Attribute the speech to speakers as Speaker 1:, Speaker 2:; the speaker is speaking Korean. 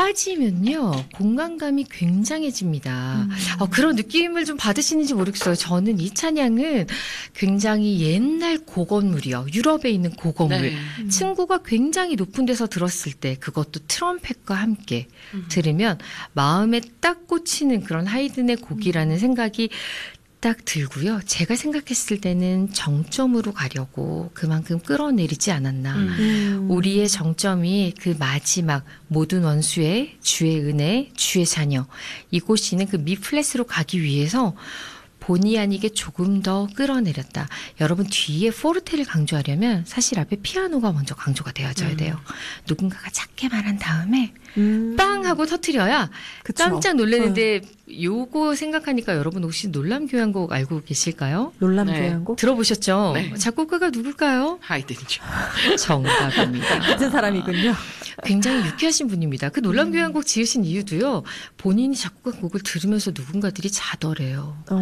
Speaker 1: 빠지면요 공간감이 굉장해집니다. 그런 느낌을 좀 받으시는지 모르겠어요. 저는 이 찬양은 굉장히 옛날 고건물이요. 유럽에 있는 고건물.
Speaker 2: 네.
Speaker 1: 층고가 굉장히 높은 데서 들었을 때 그것도 트럼펫과 함께 들으면 마음에 딱 꽂히는 그런 하이든의 곡이라는 생각이 딱 들고요. 제가 생각했을 때는 정점으로 가려고 그만큼 끌어내리지 않았나. 우리의 정점이 그 마지막 모든 원수의 주의 은혜, 주의 자녀. 이곳이 있는 그 미 플랫으로 가기 위해서 본의 아니게 조금 더 끌어내렸다. 여러분 뒤에 포르테를 강조하려면 사실 앞에 피아노가 먼저 강조가 되어져야 돼요. 누군가가 작게 말한 다음에 빵 하고 터트려야
Speaker 3: 그쵸.
Speaker 1: 깜짝 놀라는데 요거 생각하니까 여러분 혹시 놀람교향곡 알고 계실까요?
Speaker 3: 놀람교향곡?
Speaker 1: 들어보셨죠?
Speaker 2: 네.
Speaker 1: 작곡가가 누굴까요?
Speaker 2: 하이든이죠.
Speaker 1: 정답입니다.
Speaker 3: 같은 사람이군요.
Speaker 1: 굉장히 유쾌하신 분입니다. 그 놀람교향곡 지으신 이유도요. 본인이 작곡한 곡을 들으면서 누군가들이 자더래요.